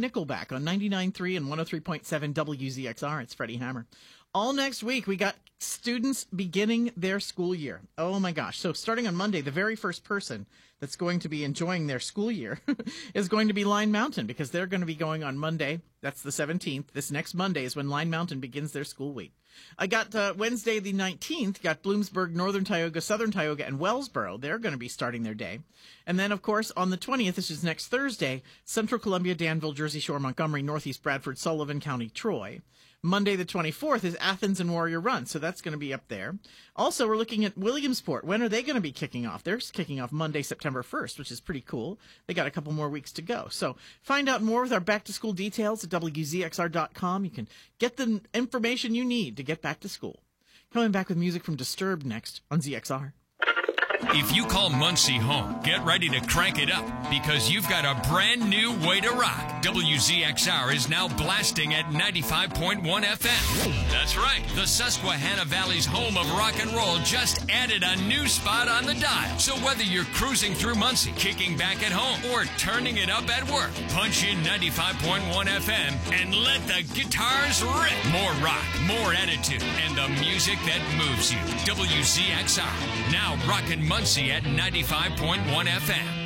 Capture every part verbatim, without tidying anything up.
Nickelback on ninety-nine point three and one oh three point seven W Z X R. It's Freddie Hammer. All next week, we got students beginning their school year. Oh, my gosh. So starting on Monday, the very first person that's going to be enjoying their school year is going to be Line Mountain, because they're going to be going on Monday. That's the seventeenth. This next Monday is when Line Mountain begins their school week. I got uh, Wednesday the nineteenth, got Bloomsburg, Northern Tioga, Southern Tioga, and Wellsboro. They're going to be starting their day. And then, of course, on the twentieth, this is next Thursday, Central Columbia, Danville, Jersey Shore, Montgomery, Northeast Bradford, Sullivan County, Troy. Monday the twenty-fourth is Athens and Warrior Run, so that's going to be up there. Also, we're looking at Williamsport. When are they going to be kicking off? They're kicking off Monday, September first, which is pretty cool. They got a couple more weeks to go. So find out more with our back-to-school details at W Z X R dot com. You can get the information you need to get back to school. Coming back with music from Disturbed next on Z X R. If you call Muncie home, get ready to crank it up, because you've got a brand new way to rock. W Z X R is now blasting at ninety-five point one F M. That's right. The Susquehanna Valley's home of rock and roll just added a new spot on the dial. So whether you're cruising through Muncie, kicking back at home, or turning it up at work, punch in ninety-five point one F M and let the guitars rip. More rock, more attitude, and the music that moves you. W Z X R, now rockin' Muncie at ninety-five point one F M.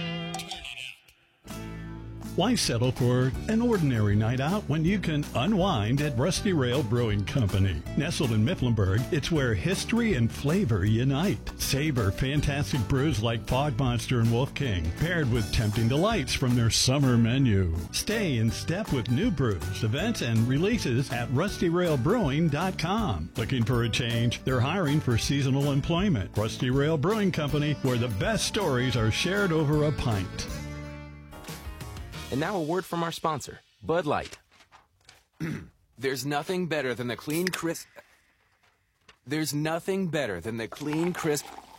Why settle for an ordinary night out when you can unwind at Rusty Rail Brewing Company? Nestled in Mifflinburg, it's where history and flavor unite. Savor fantastic brews like Fog Monster and Wolf King, paired with tempting delights from their summer menu. Stay in step with new brews, events, and releases at rusty rail brewing dot com. Looking for a change? They're hiring for seasonal employment. Rusty Rail Brewing Company, where the best stories are shared over a pint. And now a word from our sponsor, Bud Light. There's nothing better than the clean, crisp... There's nothing better than the clean, crisp...